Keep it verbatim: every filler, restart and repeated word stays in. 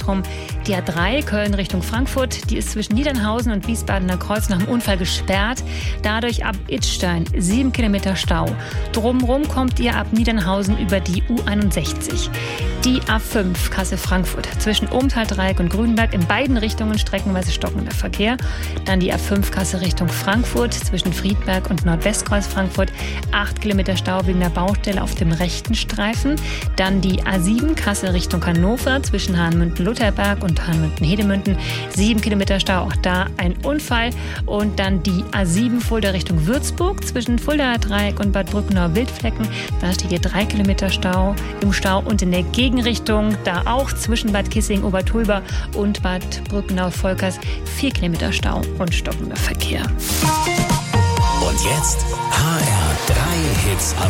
Stauungszentrum. Die A drei Köln Richtung Frankfurt, die ist zwischen Niedernhausen und Wiesbadener Kreuz nach dem Unfall gesperrt. Dadurch ab Idstein sieben Kilometer Stau. Drumherum kommt ihr ab Niedernhausen über die U einundsechzig. Die A fünf Kassel-Frankfurt zwischen Ohmtal-Dreieck und Grünberg in beiden Richtungen streckenweise stockender Verkehr. Dann die A fünf Kassel Richtung Frankfurt zwischen Friedberg und Nordwestkreuz Frankfurt. acht Kilometer Stau wegen der Baustelle auf dem rechten Streifen. Dann die A sieben Kassel Richtung Hannover zwischen Hahnmünden-Lutherberg und Hahnmünden-Hedemünden. sieben Kilometer Stau, auch da ein Unfall. Und dann die A sieben Fulda Richtung Würzburg zwischen Fuldaer Dreieck und Bad Brückenau-Wildflecken. Da steht hier drei Kilometer Stau im Stau und in der Gegenrichtung, da auch zwischen Bad Kissing-Obertulber und Bad Brückenau-Volkers vier Kilometer Stau und stockender Verkehr. Und jetzt H R drei Hits